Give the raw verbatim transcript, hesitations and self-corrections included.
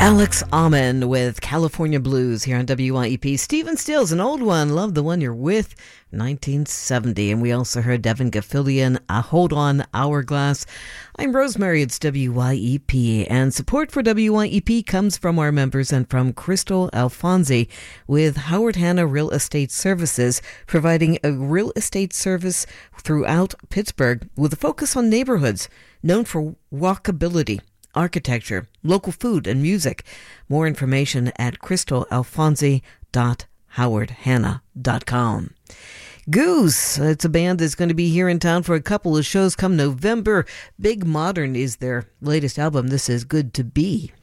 Alex Almond with California Blues here on W Y E P. Stephen Stills, an old one, Love the One You're With, nineteen seventy. And we also heard Devin Gilfillian, uh, Hold On, Hourglass. I'm Rosemary, it's W Y E P. And support for W Y E P comes from our members and from Crystal Alfonsi with Howard Hanna Real Estate Services, providing a real estate service throughout Pittsburgh with a focus on neighborhoods known for walkability, architecture, local food, and music. More information at crystal alfonsi dot howard hanna dot com. Goose, it's a band that's going to be here in town for a couple of shows come November. Big Modern is their latest album. This is Good to Be.